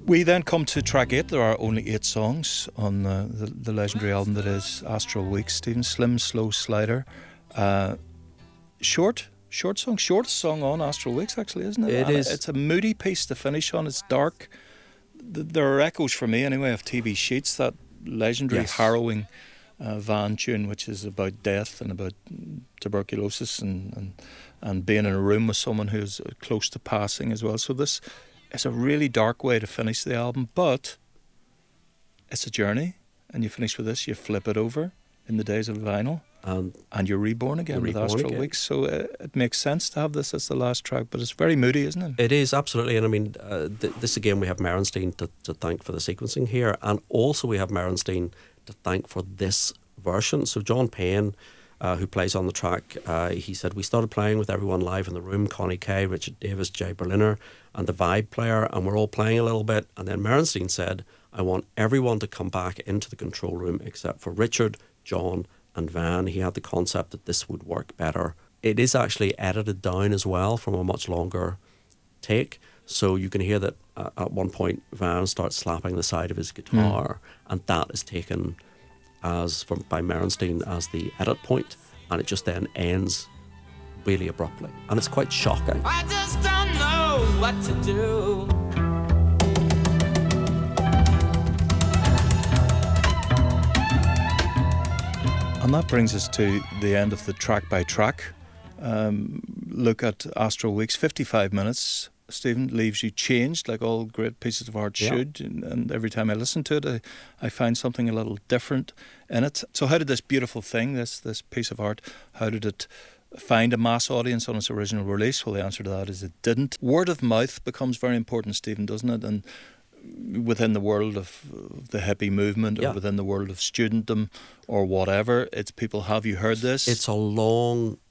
We then come to track 8. There are only 8 songs on the legendary album that is Astral Weeks. Stephen, Slim Slow Slider. Short song. Shortest song on Astral Weeks, actually, isn't it? It is. It's a moody piece to finish on. It's dark. There are echoes for me, anyway, of TV Sheets, that legendary, harrowing Van tune, which is about death and about tuberculosis and being in a room with someone who's close to passing as well. So this is a really dark way to finish the album, but it's a journey, and you finish with this, you flip it over in the days of vinyl, and you're reborn again with Astral Weeks. So it makes sense to have this as the last track, but it's very moody, isn't it? It is, absolutely. And I mean, this again, we have Merenstein to thank for the sequencing here, and also we have Merenstein to thank for this version. So John Payne, who plays on the track, he said, we started playing with everyone live in the room, Connie Kay, Richard Davis, Jay Berliner, and the Vibe player, and we're all playing a little bit. And then Merenstein said, I want everyone to come back into the control room except for Richard, John, and Van. He had the concept that this would work better. It is actually edited down as well from a much longer take. So you can hear that at one point Van starts slapping the side of his guitar, and that is taken by Merenstein as the edit point, and it just then ends really abruptly, and it's quite shocking. I just don't know what to do. And that brings us to the end of the track by track look at Astral Weeks. 55 minutes, Stephen, leaves you changed, like all great pieces of art should. And every time I listen to it, I find something a little different in it. So how did this beautiful thing, this piece of art, how did it find a mass audience on its original release? Well, the answer to that is it didn't. Word of mouth becomes very important, Stephen, doesn't it? And within the world of the hippie movement, or within the world of studentdom or whatever, it's people, have you heard this? It's a long